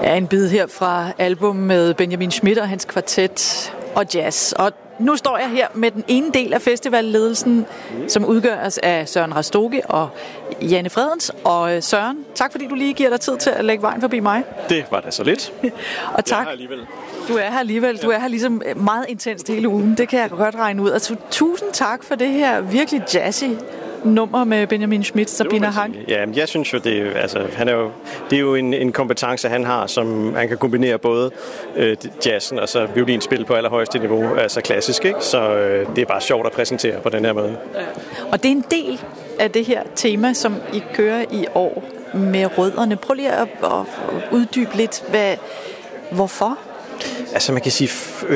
Ja, en bid her fra album med Benjamin Schmidt og hans kvartet og jazz. Og nu står jeg her med den ene del af festivalledelsen, som udgøres af Søren Rastogi og Janne Fredens. Og Søren, tak fordi du lige giver dig tid til at lægge vejen forbi mig. Det var da så lidt. Og tak. Du er her alligevel. Du er her ligesom meget intenst hele ugen. Det kan jeg godt regne ud. Altså, tusind tak for det her virkelig jazzy nummer med Benjamin Schmidt, Sabina Hank. Ja, jeg synes jo, det er jo en kompetence, han har, som han kan kombinere både jazzen og så violinspil på allerhøjeste niveau, altså klassisk, ikke? Så det er bare sjovt at præsentere på den her måde. Ja. Og det er en del af det her tema, som I kører i år med rødderne. Prøv lige at uddybe lidt, hvorfor? Altså man kan sige,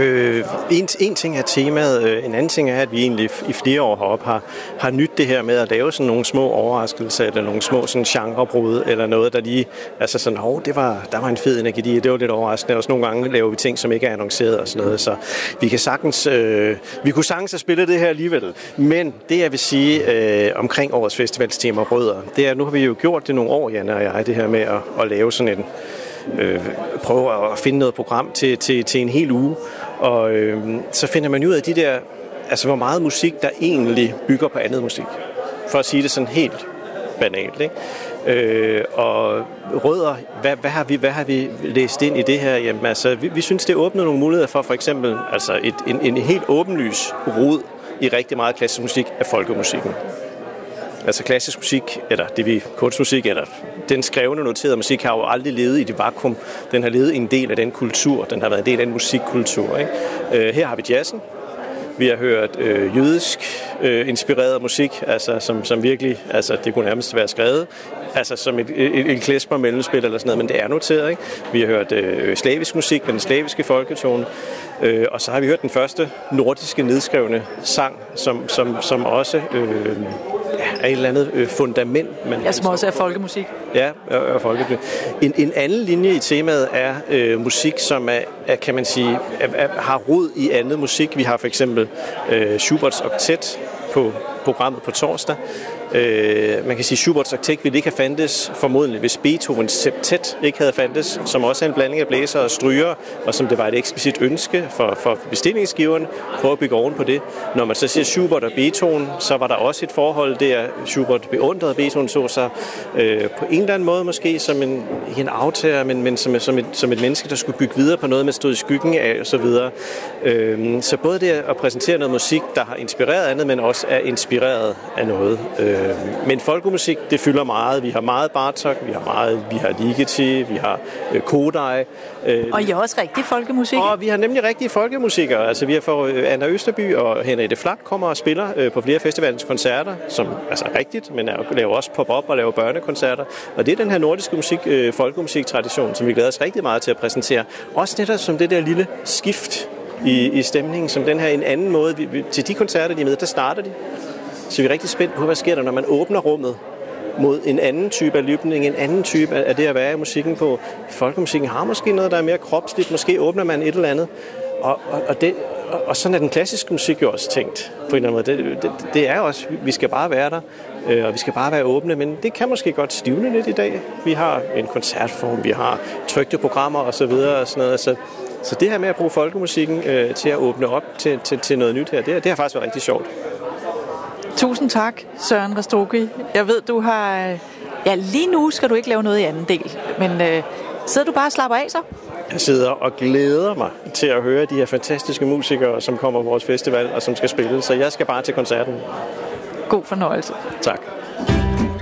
en ting er temaet, en anden ting er, at vi egentlig i flere år heroppe har nydt det her med at lave sådan nogle små overraskelser, eller nogle små sådan genrebrud, eller noget, der lige, altså sådan, der var en fed energi, det var lidt overraskende, og også nogle gange laver vi ting, som ikke er annonceret og sådan noget, så vi kunne sagtens have spillet det her alligevel, men det jeg vil sige omkring årets festivalstema rødder, det er, nu har vi jo gjort det nogle år, Janne og jeg, det her med at lave sådan en prøve at finde noget program til en hel uge, og så finder man ud af de der, altså hvor meget musik der egentlig bygger på andet musik, for at sige det sådan helt banalt, ikke? Og rødder, hvad har vi læst ind i det her? Jamen altså, vi synes det åbner nogle muligheder for eksempel altså en helt åbenlys rod i rigtig meget klassisk musik af folkemusikken. Altså klassisk musik, eller det vi kunstmusik, eller den skrevne noterede musik har jo aldrig levet i det vakuum. Den har levet i en del af den kultur. Den har været en del af den musikkultur, ikke? Her har vi jazzen. Vi har hørt jødisk inspireret musik, altså som virkelig, altså det kunne nærmest være skrevet, altså som et klesmer mellemspil eller sådan noget, men det er noteret, ikke? Vi har hørt slavisk musik med den slaviske folketone, og så har vi hørt den første nordiske nedskrevne sang, som også er et eller andet fundament. Som også er folkemusik. Ja, og folkemusik. En anden linje i temaet er musik, som er kan man sige, har rod i andet musik. Vi har for eksempel Schuberts oktet på programmet på torsdag. Man kan sige, at Schuberts oktet ville ikke have fandtes formodentlig, hvis Beethovens septet ikke havde fandtes, som også er en blanding af blæser og stryger, og som det var et eksplicit ønske for bestillingsgiveren, prøve at bygge oven på det. Når man så siger Schubert og Beethoven, så var der også et forhold der. Schubert beundrede Beethoven så på en eller anden måde måske som en aftager, men som et menneske, der skulle bygge videre på noget, man stod i skyggen af og så videre. Så både det at præsentere noget musik, der har inspireret andet, men også er inspireret af noget. Men folkemusik, det fylder meget. Vi har meget Bartok, vi har Ligeti, vi har Kodai. Og I er også rigtig folkemusik? Og vi har nemlig rigtige folkemusikere. Altså vi har fået Anna Østerby og Henriette Flak kommer og spiller på flere festivalens koncerter, som altså rigtigt, men laver også pop-up og laver børnekoncerter. Og det er den her nordiske folkemusiktradition, som vi glæder os rigtig meget til at præsentere. Også netop som det der lille skift i stemningen, som den her en anden måde. Til de koncerter, de er med, der starter de. Så vi er rigtig spændt på, hvad sker der, når man åbner rummet mod en anden type af lytning, en anden type af det at være i musikken på. Folkemusikken har måske noget, der er mere kropsligt. Måske åbner man et eller andet. Og sådan er den klassiske musik jo også tænkt på en eller anden måde. Det er også, vi skal bare være der, og vi skal bare være åbne, men det kan måske godt stivne lidt i dag. Vi har en koncertform, vi har trykte programmer og så videre og sådan noget. Så det her med at bruge folkemusikken til at åbne op til noget nyt her, det har faktisk været rigtig sjovt. Tusind tak, Søren Rastogi. Jeg ved, du har... Ja, lige nu skal du ikke lave noget i anden del, men sidder du bare og slapper af så? Jeg sidder og glæder mig til at høre de her fantastiske musikere, som kommer på vores festival og som skal spille, så jeg skal bare til koncerten. God fornøjelse. Tak.